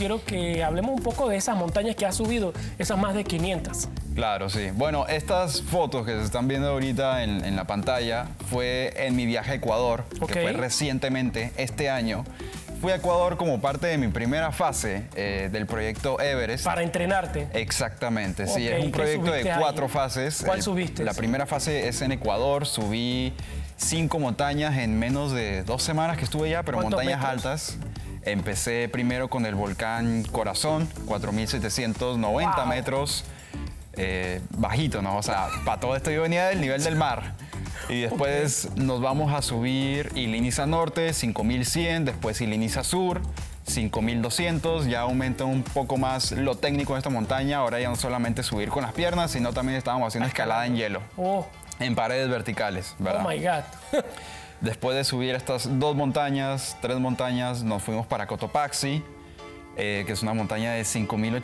quiero que hablemos un poco de esas montañas que has subido, esas más de 500. Claro, sí. Bueno, estas fotos que se están viendo ahorita en la pantalla fue en mi viaje a Ecuador, que fue recientemente, este año. Fui a Ecuador como parte de mi primera fase del proyecto Everest. Para entrenarte. Exactamente, sí. Es un proyecto de 4 fases. ¿Cuál subiste? La primera fase es en Ecuador. Subí 5 montañas en menos de 2 semanas que estuve allá, pero montañas altas. Empecé primero con el volcán Corazón, 4.790 metros. Bajito, ¿no? O sea, para todo esto yo venía del nivel del mar. Y después nos vamos a subir Iliniza Norte, 5.100, después Iliniza Sur, 5.200. Ya aumenta un poco más lo técnico de esta montaña. Ahora ya no solamente subir con las piernas, sino también estábamos haciendo escalada en hielo. En paredes verticales, ¿verdad? Oh my God. Después de subir estas 2 montañas, 3 montañas, nos fuimos para Cotopaxi, que es una montaña de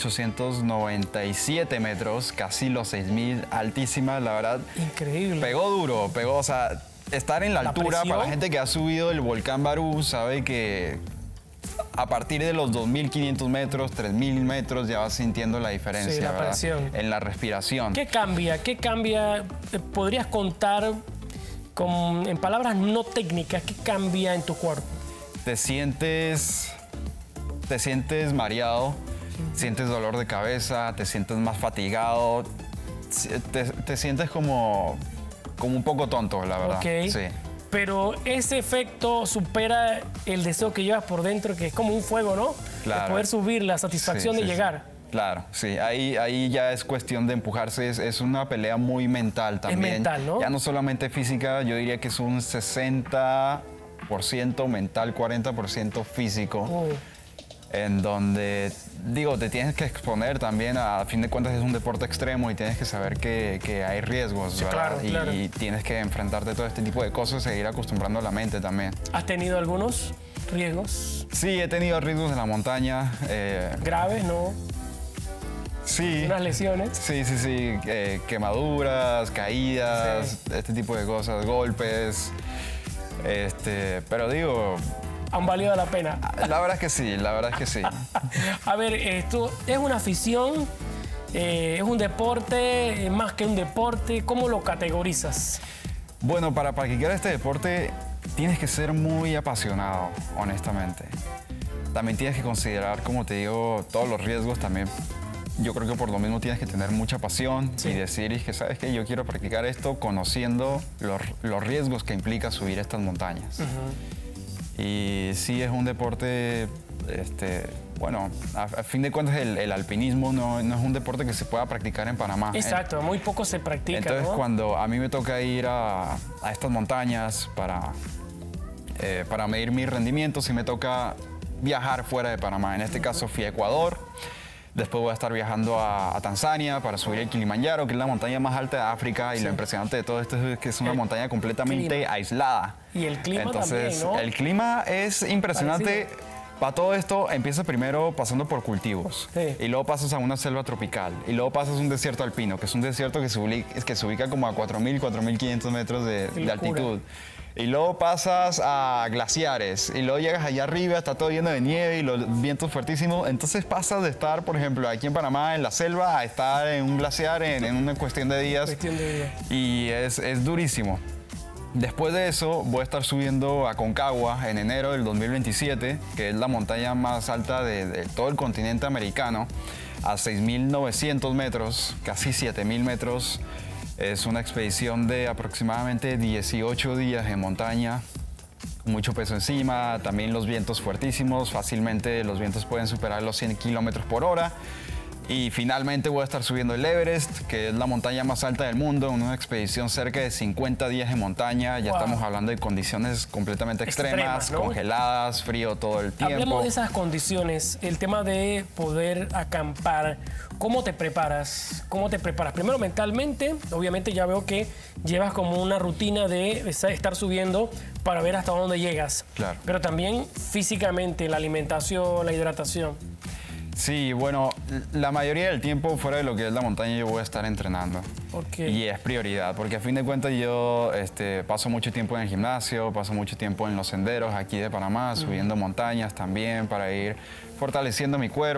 5.897 metros, casi los 6.000, altísima, la verdad. Increíble. Pegó duro, o sea, estar en la altura, para la gente que ha subido el volcán Barú, sabe que a partir de los 2.500 metros, 3.000 metros, ya vas sintiendo la diferencia, sí, la presión. En la respiración. ¿Qué cambia? ¿Qué cambia? ¿Podrías contar en palabras no técnicas qué cambia en tu cuerpo? Te sientes mareado, sientes dolor de cabeza, te sientes más fatigado, te sientes como un poco tonto, la verdad. Okay. Sí. Pero ese efecto supera el deseo que llevas por dentro, que es como un fuego, ¿no? Claro. De poder subir, la satisfacción de llegar. Claro, sí. Ahí ya es cuestión de empujarse. Es una pelea muy mental también. Es mental, ¿no? Ya no solamente física, yo diría que es un 60% mental, 40% físico. En donde, digo, te tienes que exponer también, a fin de cuentas es un deporte extremo y tienes que saber que hay riesgos, sí, ¿verdad? Claro. Y tienes que enfrentarte a todo este tipo de cosas, seguir acostumbrando a la mente también. ¿Has tenido algunos riesgos? Sí, he tenido riesgos en la montaña. ¿Graves, no? Sí. ¿Unas lesiones? Sí. Quemaduras, caídas, este tipo de cosas, golpes. Pero digo... ¿Han valido la pena? La verdad es que sí, A ver, esto es una afición, es un deporte, más que un deporte. ¿Cómo lo categorizas? Bueno, para practicar este deporte tienes que ser muy apasionado, honestamente. También tienes que considerar, como te digo, todos los riesgos también. Yo creo que por lo mismo tienes que tener mucha pasión y decir, que sabes que yo quiero practicar esto conociendo los riesgos que implica subir estas montañas. Y sí, es un deporte, bueno, a fin de cuentas el alpinismo no es un deporte que se pueda practicar en Panamá. Exacto, muy poco se practica. Entonces, ¿no? cuando a mí me toca ir a estas montañas para medir mis rendimientos, sí me toca viajar fuera de Panamá. En este caso fui a Ecuador. Después voy a estar viajando a Tanzania para subir el Kilimanjaro, que es la montaña más alta de África. Y lo impresionante de todo esto es que es una montaña completamente aislada. Y el clima Entonces, también, ¿no? El clima es impresionante. Para todo esto, empiezas primero pasando por cultivos. Y luego pasas a una selva tropical. Y luego pasas a un desierto alpino, que es un desierto que se ubica como a 4.000, 4.500 metros de altitud. Y luego pasas a glaciares, y luego llegas allá arriba, está todo lleno de nieve y los vientos fuertísimos. Entonces pasas de estar, por ejemplo, aquí en Panamá, en la selva, a estar en un glaciar en una cuestión de días. Y es durísimo. Después de eso, voy a estar subiendo a Concagua en enero del 2027, que es la montaña más alta de todo el continente americano, a 6.900 metros, casi 7.000 metros. Es una expedición de aproximadamente 18 días en montaña, con mucho peso encima, también los vientos fuertísimos, fácilmente los vientos pueden superar los 100 kilómetros por hora. Y finalmente voy a estar subiendo el Everest, que es la montaña más alta del mundo, en una expedición cerca de 50 días en montaña. Ya estamos hablando de condiciones completamente extremas, ¿no? Congeladas, frío todo el tiempo. Hablemos de esas condiciones, el tema de poder acampar. ¿Cómo te preparas? ¿Cómo te preparas? Primero mentalmente, obviamente ya veo que llevas como una rutina de estar subiendo para ver hasta dónde llegas. Claro. Pero también físicamente, la alimentación, la hidratación. Sí, bueno, la mayoría del tiempo fuera de lo que es la montaña yo voy a estar entrenando. Y es prioridad, porque a fin de cuentas yo paso mucho tiempo en el gimnasio, paso mucho tiempo en los senderos aquí de Panamá, subiendo montañas también para ir fortaleciendo mi cuerpo.